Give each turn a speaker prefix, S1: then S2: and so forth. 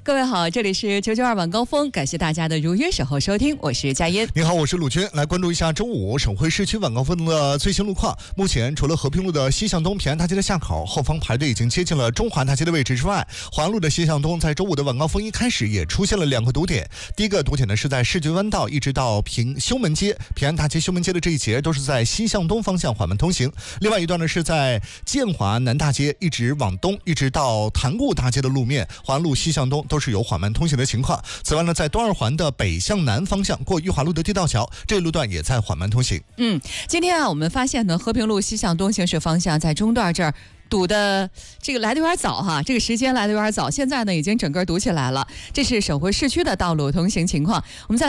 S1: 各位好，这里是992晚高峰，感谢大家的如约守候收听，我是佳音。
S2: 你好，我是鲁军，来关注一下周五省会市区晚高峰的最新路况。目前除了和平路的西向东平安大街的下口后方排队已经接近了中华大街的位置之外，华安路的西向东在周五的晚高峰一开始也出现了2个堵点。第一个堵点呢是在世觉湾道一直到修门街、平安大街、修门街的这一节都是在西向东方向缓慢通行。另外一段呢是在建华南大街一直往东一直到潭固大街的路面，华安路西向东都是有缓慢通行的情况。此外呢，在东二环的北向南方向过裕华路的地道桥，这一路段也在缓慢通行。
S1: 今天我们发现呢，和平路西向东行驶方向在中段这儿堵的这个来的有点早哈，这个时间来的有点早，现在呢已经整个堵起来了。这是省会市区的道路通行情况。我们再